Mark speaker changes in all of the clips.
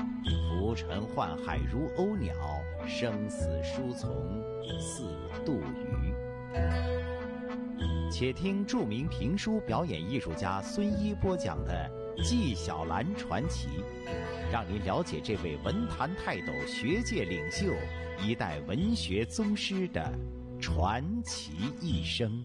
Speaker 1: 浮沉宦海如鸥鸟，生死书从似杜鱼。且听著名评书表演艺术家孙一播讲的《纪晓岚传奇》，让您了解这位文坛泰斗、学界领袖、一代文学宗师的传奇一生。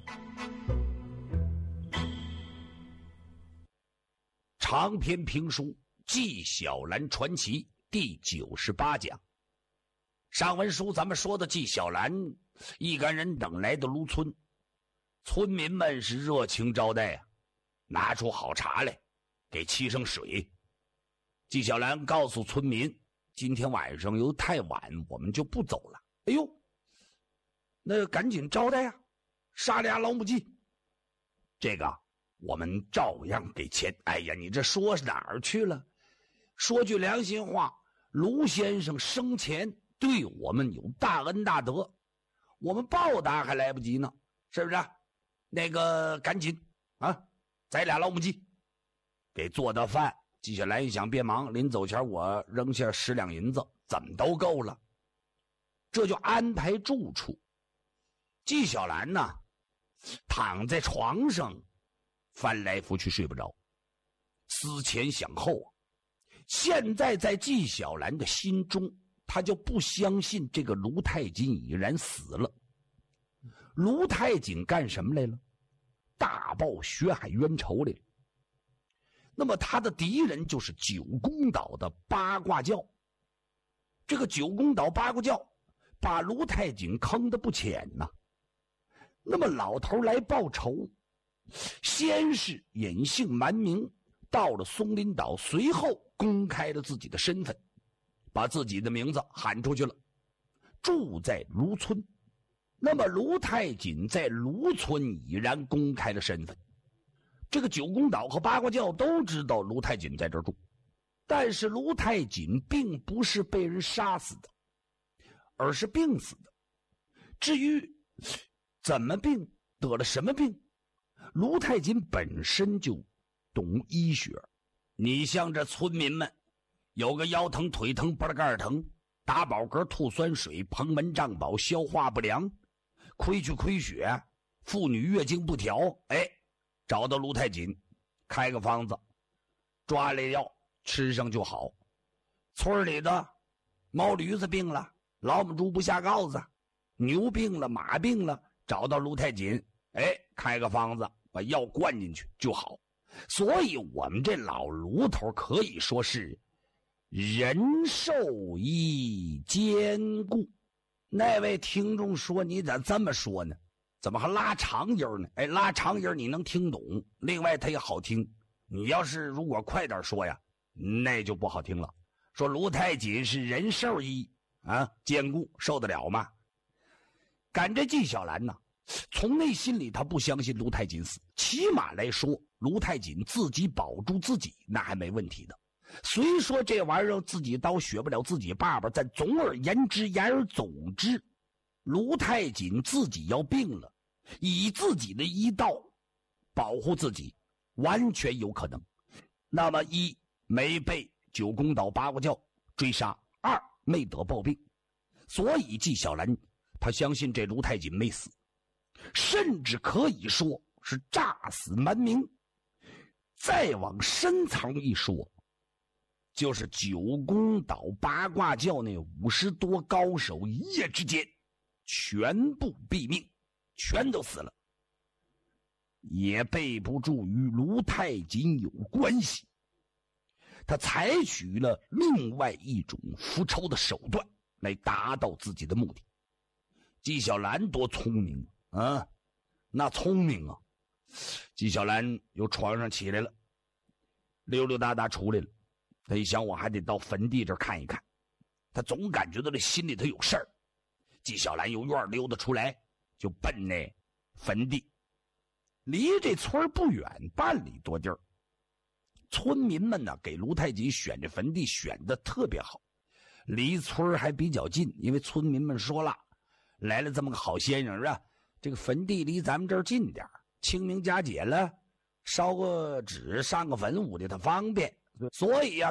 Speaker 2: 长篇评书《纪晓岚传奇》第98讲。上文书咱们说的纪晓岚一干人等来的芦村，村民们是热情招待啊，拿出好茶来给沏上水。纪晓岚告诉村民，今天晚上又太晚，我们就不走了。哎呦，那赶紧招待呀，杀俩老母鸡，这个我们照样给钱。哎呀，你这说哪儿去了？说句良心话，卢先生生前对我们有大恩大德，我们报答还来不及呢，是不是？那个赶紧啊，宰俩老母鸡，给做的饭。纪晓岚一想，别忙，临走前我扔下10两银子，怎么都够了。这就安排住处。纪晓岚呢，躺在床上翻来覆去睡不着，思前想后啊。现在在纪晓岚的心中，他就不相信这个卢太锦已然死了。卢太锦干什么来了？大报血海冤仇来了。那么他的敌人就是九宫岛的八卦教。这个九宫岛八卦教把卢太锦坑得不浅呐。那么老头来报仇，先是隐姓埋名到了松林岛，随后公开了自己的身份，把自己的名字喊出去了，住在卢村。那么卢太锦在卢村已然公开了身份，这个九宫岛和八卦教都知道卢太锦在这儿住，但是卢太锦并不是被人杀死的，而是病死的。至于怎么病，得了什么病，卢太锦本身就懂医学。你像这村民们，有个腰疼腿疼巴拉盖疼，打饱嗝吐酸水，棚门胀饱，消化不良，亏去亏血，妇女月经不调，哎，找到卢太锦，开个方子，抓来药吃上就好。村里的毛驴子病了，老母猪不下羔子，牛病了，马病了，找到卢太锦，哎，开个方子，把药灌进去就好。所以我们这老卢头可以说是人兽医兼顾。那位听众说，你咋这么说呢？怎么还拉长音呢？哎，拉长音你能听懂，另外它也好听。你要是如果快点说呀，那就不好听了。说卢太锦是人兽医啊，兼顾，受得了吗？赶着纪晓岚呢，从内心里他不相信卢太锦死，起码来说卢太锦自己保住自己那还没问题的。虽说这玩意儿自己刀血不了自己爸爸，但总而言之言而总之，卢太锦自己要病了，以自己的医道保护自己完全有可能。那么一，没被九宫岛八卦教追杀；二，没得暴病。所以纪晓岚他相信这卢太锦没死，甚至可以说是诈死瞒名。再往深层一说，就是九宫岛八卦教那50多高手一夜之间全部毙命，全都死了，也背不住与卢太锦有关系。他采取了另外一种复仇的手段来达到自己的目的。纪晓岚多聪明啊，那聪明啊！纪晓岚由床上起来了，溜溜达达出来了。他一想，我还得到坟地这儿看一看，他总感觉到这心里头有事儿。纪晓岚由院溜达出来，就奔那坟地。离这村不远，半里多地儿。村民们呢，给卢太锦选这坟地选的特别好，离村还比较近，因为村民们说了，来了这么个好先生啊，这个坟地离咱们这儿近点，清明佳节了，烧个纸上个坟捂的他方便，所以啊